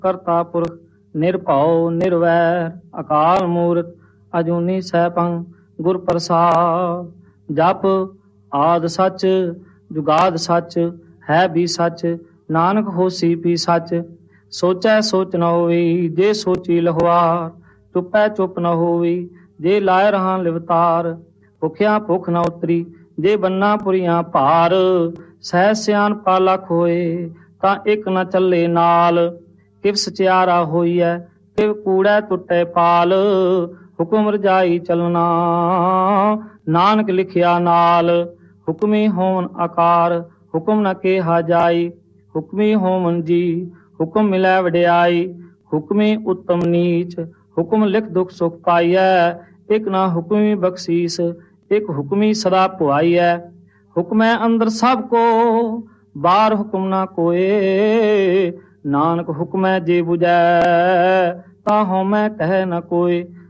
ਕਰਤਾ ਪੁਰਖ ਨਿਰਭਉ ਨਿਰਵੈਰ ਅਕਾਲ ਮੂਰਤ ਅਜੂਨੀ ਸੈਭੰ ਗੁਰ ਪ੍ਰਸਾਦ। ਜਪ ਆਦਿ ਸੱਚ ਜੁਗਾਦ ਸੱਚ ਹੈ ਵੀ ਸੱਚ ਨਾਨਕ ਹੋਸੀ ਵੀ ਸੱਚ। ਸੋਚੈ ਸੋਚ ਨ ਹੋਈ ਜੇ ਸੋਚੀ ਲਹੁਆਰ ਚੁੱਪੈ ਚੁੱਪ ਨ ਹੋਈ ਜੇ ਲਾਇ ਰਹਾ ਲਿਵਤਾਰ। ਭੁਖਿਆ ਭੁੱਖ ਨ ਉਤਰੀ ਜੇ ਬੰਨਾ ਪੁਰੀਆਂ ਭਾਰ। ਸਹਿ ਸਿਆਣਪਾ ਲਖ ਹੋਏ ਤਾਂ ਇੱਕ ਨ ਚੱਲੇ ਨਾਲ। ਕਿਵ ਸਚਿਆਰਾ ਹੋਈਐ ਕਿਵ ਕੂੜੈ ਟੁੱਟੈ ਪਾਲ। ਹੁਕਮ ਰਜਾਈ ਚਲਣਾ ਨਾਨਕ ਲਿਖਿਆ ਨਾਲ। ਹੁਕਮੀ ਹੋਵਨ ਆਕਾਰ ਹੁਕਮ ਨ ਕਿਹਾ ਜਾਈ। ਹੁਕਮੀ ਹੋਵਨ ਜੀ ਹੁਕਮ ਮਿਲੈ ਵਡਿਆਈ। ਹੁਕਮੀ ਉੱਤਮ ਨੀਚ ਹੁਕਮ ਲਿਖ ਦੁਖ ਸੁਖ ਪਾਈਐ। ਇੱਕ ਨਾ ਹੁਕਮੀ ਬਖਸ਼ੀਸ ਇੱਕ ਹੁਕਮੀ ਸਦਾ ਪੁਆਈਐ। ਹੁਕਮੈ ਅੰਦਰ ਸਭ ਕੋ ਬਾਹਰ ਹੁਕਮ ਨਾ ਕੋਏ। ਨਾਨਕ ਹੁਕਮੈ ਜੇ ਬੁਝੈ ਤਾਂ ਹਉਮੈ ਕਹਿ ਨ ਕੋਏ।